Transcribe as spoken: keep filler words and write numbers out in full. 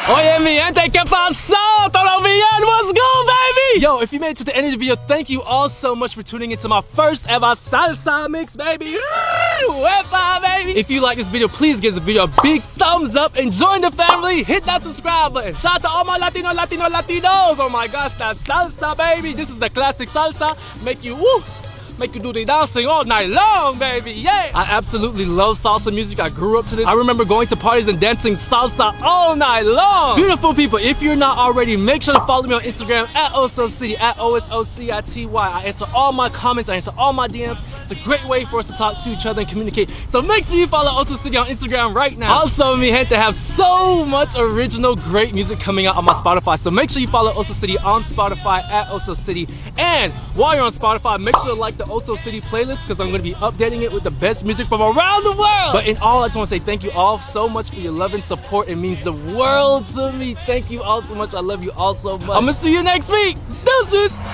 Oye mi gente, ¿qué pasó? ¿Todo bien? What's good, baby? Yo, if you made it to the end of the video, thank you all so much for tuning into my first ever salsa mix, baby. Wepa, baby. If you like this video, please give this video a big thumbs up and join the family. Hit that subscribe button. Shout out to all my Latino, Latino, Latinos. Oh my gosh, that salsa, baby. This is the classic salsa. Make you woo. Make you do the dancing all night long, baby, yeah! I absolutely love salsa music. I grew up to this. I remember going to parties and dancing salsa all night long. Beautiful people, if you're not already, make sure to follow me on Instagram at OsoCity, at O S O C I T Y. I answer all my comments, I answer all my D Ms. It's a great way for us to talk to each other and communicate. So make sure you follow OsoCity on Instagram right now. Also, mi gente, have so much original great music coming out on my Spotify. So make sure you follow OsoCity on Spotify at OsoCity. And while you're on Spotify, make sure to like the OsoCity playlist because I'm going to be updating it with the best music from around the world. But in all, I just want to say thank you all so much for your love and support. It means the world to me. Thank you all so much. I love you all so much. I'm going to see you next week. Deuces.